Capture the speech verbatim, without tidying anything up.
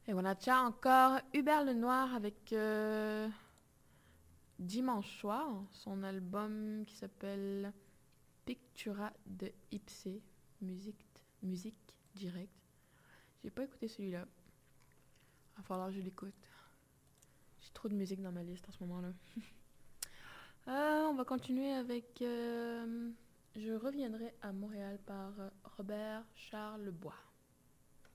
Et on a déjà encore Hubert Lenoir avec euh, Dimanche soir, son album qui s'appelle Pictura de Ipse, musique, musique directe. J'ai pas écouté celui-là. Il va falloir que je l'écoute. J'ai trop de musique dans ma liste en ce moment-là. euh, on va continuer avec euh, Je reviendrai à Montréal par Robert Charles Bois.